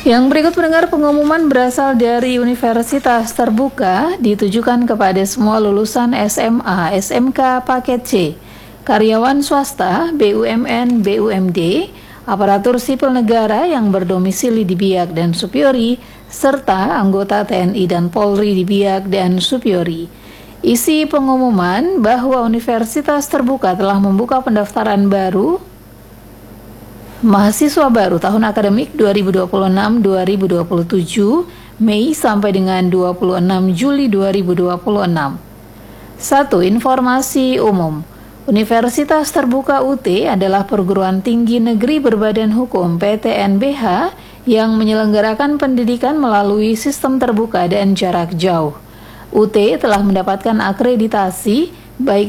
Yang berikut pendengar pengumuman berasal dari Universitas Terbuka ditujukan kepada semua lulusan SMA, SMK paket C, karyawan swasta, BUMN, BUMD, aparatur sipil negara yang berdomisili di Biak dan Supiori, serta anggota TNI dan Polri di Biak dan Supiori. Isi pengumuman bahwa Universitas Terbuka telah membuka pendaftaran baru mahasiswa baru tahun akademik 2026-2027 Mei sampai dengan 26 Juli 2026. 1. Informasi umum. Universitas Terbuka UT adalah perguruan tinggi negeri berbadan hukum PTNBH yang menyelenggarakan pendidikan melalui sistem terbuka dan jarak jauh. UT telah mendapatkan akreditasi baik